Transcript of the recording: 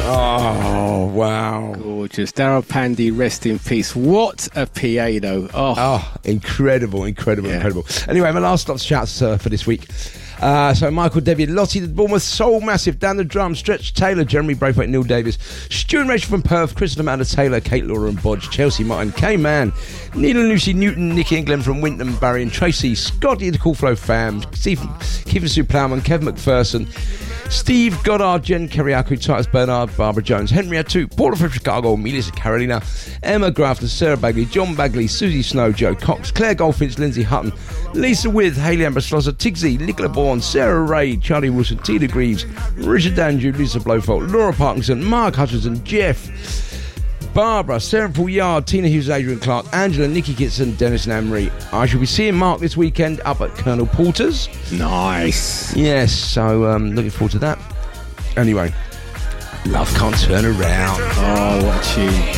Oh, wow. Gorgeous. Daryl Pandy, rest in peace. What a PA, though. Oh, incredible. Anyway, my last stop shouts for this week. So Michael Devitt, Lottie the Bournemouth, Soul Massive, Dan the Drum, Stretch Taylor, Jeremy Braithwaite, Neil Davis, Stu and Rachel from Perth, Christopher Amanda Taylor, Kate Laura and Bodge, Chelsea Martin, K-Man, Neil and Lucy Newton, Nicky and Glenn from Winton, Barry and Tracy, Scotty the Cool Flow fam, Stephen, Kevin Sue Plowman, Kevin McPherson, Steve Goddard, Jen Keriaku, Titus Bernard, Barbara Jones, Henry Atu, Paula from Chicago, Melissa Carolina, Emma Grafton, Sarah Bagley, John Bagley, Susie Snow, Joe Cox, Claire Goldfinch, Lindsay Hutton, Lisa With, Hayley Amber Slosser, Tigsy, Nicola Bourne, Sarah Ray, Charlie Wilson, Tina Greaves, Richard Andrew, Lisa Blowfold, Laura Parkinson, Mark Hutchinson, Jeff, Barbara, Sarah Paul Yard, Tina Hughes, Adrian Clark, Angela, Nikki Kitson, Dennis and Anne-Marie. I shall be seeing Mark this weekend up at Colonel Porter's. Nice. Yes, so looking forward to that. Anyway, love can't turn around. Oh, what a tune.